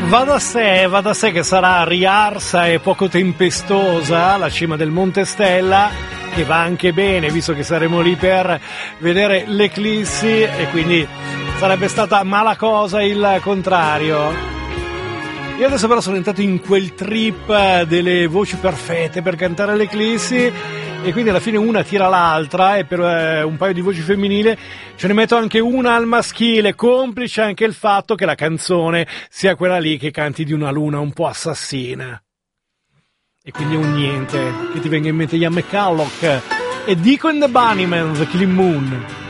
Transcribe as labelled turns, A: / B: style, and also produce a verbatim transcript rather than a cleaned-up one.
A: Va da sé, va da sé che sarà riarsa e poco tempestosa la cima del Monte Stella, che va anche bene visto che saremo lì per vedere l'eclissi, e quindi sarebbe stata mala cosa il contrario. Io adesso però sono entrato in quel trip delle voci perfette per cantare l'eclissi, e quindi alla fine una tira l'altra, e per eh, un paio di voci femminili ce ne metto anche una al maschile, complice anche il fatto che la canzone sia quella lì che canti di una luna un po' assassina. E quindi è un niente che ti venga in mente Ian McCulloch e Deacon the Bunnymen, The Killing Moon.